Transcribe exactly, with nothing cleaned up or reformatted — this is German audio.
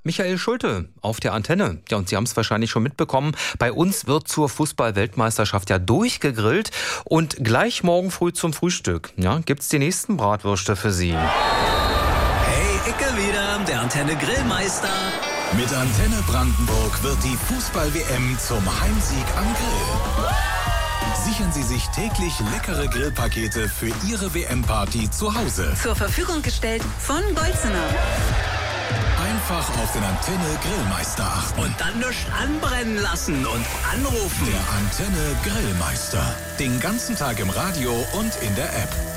Michael Schulte auf der Antenne. Ja, und Sie haben es wahrscheinlich schon mitbekommen. Bei uns wird zur Fußball-Weltmeisterschaft ja durchgegrillt. Und gleich morgen früh zum Frühstück, ja, gibt's die nächsten Bratwürste für Sie. Hey, Icke wieder, der Antenne Grillmeister. Mit Antenne Brandenburg wird die Fußball-W M zum Heimsieg am Grill. Sichern Sie sich täglich leckere Grillpakete für Ihre W M-Party zu Hause. Zur Verfügung gestellt von Golzener. Einfach auf den Antenne Grillmeister achten. Und dann nichts anbrennen lassen und anrufen. Der Antenne Grillmeister. Den ganzen Tag im Radio und in der App.